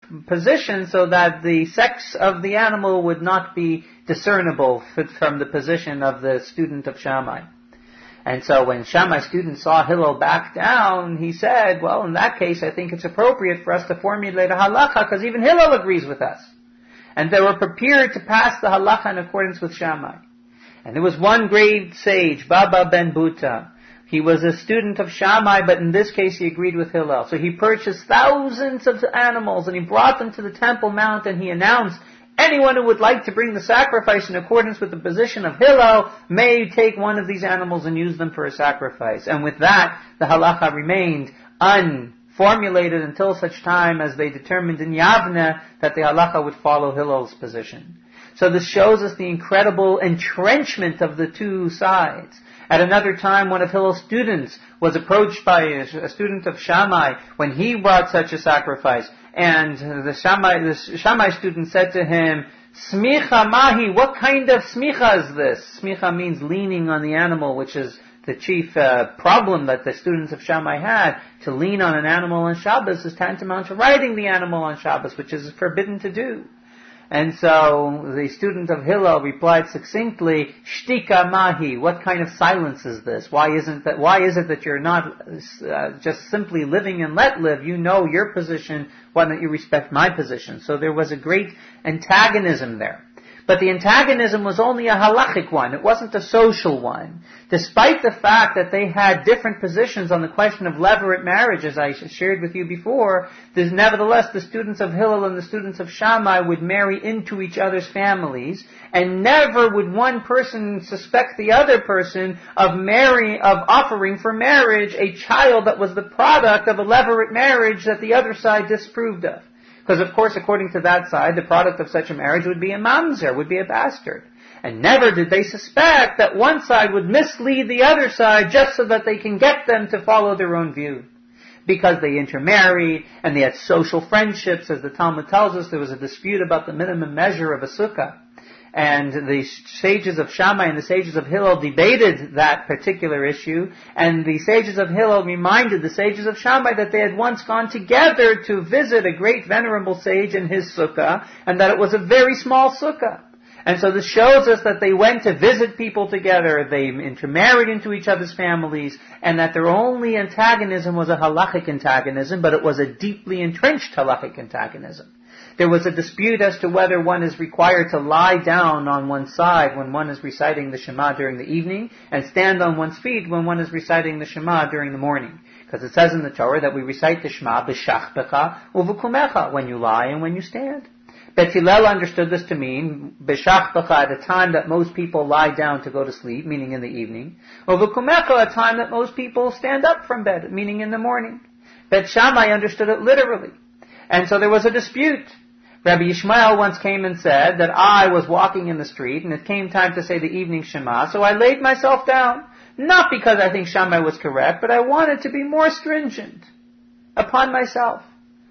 position so that the sex of the animal would not be discernible from the position of the student of Shammai. And so when Shammai's student saw Hillel back down, he said, well, in that case, I think it's appropriate for us to formulate a halacha, because even Hillel agrees with us. And they were prepared to pass the halacha in accordance with Shammai. And there was one great sage, Baba ben Buta. He was a student of Shammai, but in this case he agreed with Hillel. So he purchased thousands of animals, and he brought them to the Temple Mount, and he announced, anyone who would like to bring the sacrifice in accordance with the position of Hillel may take one of these animals and use them for a sacrifice. And with that, the halacha remained unformulated until such time as they determined in Yavne that the halacha would follow Hillel's position. So this shows us the incredible entrenchment of the two sides. At another time, one of Hillel's students was approached by a student of Shammai when he brought such a sacrifice. And the Shammai student said to him, Smicha mahi, what kind of smicha is this? Smicha means leaning on the animal, which is the chief problem that the students of Shammai had. To lean on an animal on Shabbos is tantamount to riding the animal on Shabbos, which is forbidden to do. And so the student of Hillel replied succinctly, Shtika mahi, what kind of silence is this? Why is it that you're not just simply living and let live? You know your position, why don't you respect my position? So there was a great antagonism there. But the antagonism was only a halachic one. It wasn't a social one. Despite the fact that they had different positions on the question of levirate marriage, as I shared with you before, nevertheless the students of Hillel and the students of Shammai would marry into each other's families, and never would one person suspect the other person of offering for marriage a child that was the product of a levirate marriage that the other side disapproved of. Because, of course, according to that side, the product of such a marriage would be a mamzer, would be a bastard. And never did they suspect that one side would mislead the other side just so that they can get them to follow their own view. Because they intermarried, and they had social friendships. As the Talmud tells us, there was a dispute about the minimum measure of a sukkah. And the sages of Shammai and the sages of Hillel debated that particular issue, and the sages of Hillel reminded the sages of Shammai that they had once gone together to visit a great venerable sage in his sukkah, and that it was a very small sukkah. And so this shows us that they went to visit people together, they intermarried into each other's families, and that their only antagonism was a halachic antagonism, but it was a deeply entrenched halachic antagonism. There was a dispute as to whether one is required to lie down on one side when one is reciting the Shema during the evening, and stand on one's feet when one is reciting the Shema during the morning. Because it says in the Torah that we recite the Shema b'shachbecha u'v'kumecha, when you lie and when you stand. Bet Hillel understood this to mean b'shachbecha, at a time that most people lie down to go to sleep, meaning in the evening, or v'kumecha, a time that most people stand up from bed, meaning in the morning. Bet Shammai understood it literally. And so there was a dispute. Rabbi Yishmael once came and said that I was walking in the street and it came time to say the evening Shema, so I laid myself down, not because I think Shammai was correct, but I wanted to be more stringent upon myself.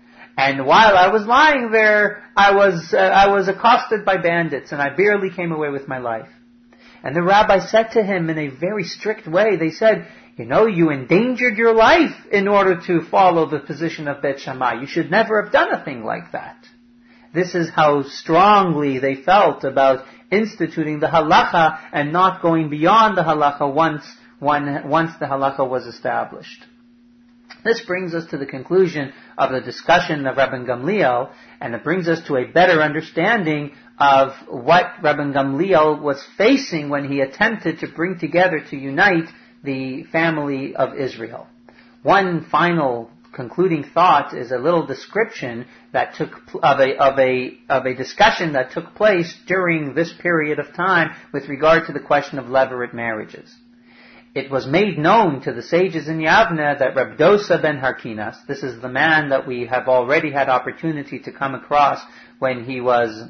And while I was lying there, I was accosted by bandits, and I barely came away with my life. And the rabbi said to him in a very strict way, they said, you endangered your life in order to follow the position of Bet Shammai. You should never have done a thing like that. This is how strongly they felt about instituting the halacha and not going beyond the halacha once the halacha was established. This brings us to the conclusion of the discussion of Rabban Gamliel, and it brings us to a better understanding of what Rabban Gamliel was facing when he attempted to bring together, to unite the family of Israel. One final concluding thought is a little description that of a discussion that took place during this period of time with regard to the question of levirate marriages. It was made known to the sages in Yavne that Reb Dosa ben Harkinas, this is the man that we have already had opportunity to come across when he was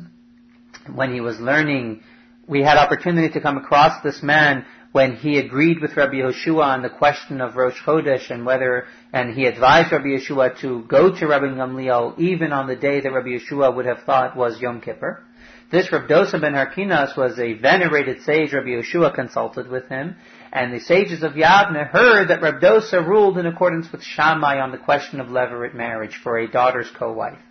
learning. We had opportunity to come across this man when he agreed with Rabbi Yehoshua on the question of Rosh Chodesh and he advised Rabbi Yehoshua to go to Rabbi Gamliel even on the day that Rabbi Yehoshua would have thought was Yom Kippur. This Reb Dosa ben Harkinas was a venerated sage. Rabbi Yehoshua consulted with him, and the sages of Yavne heard that Reb Dosa ruled in accordance with Shammai on the question of levirate marriage for a daughter's co-wife.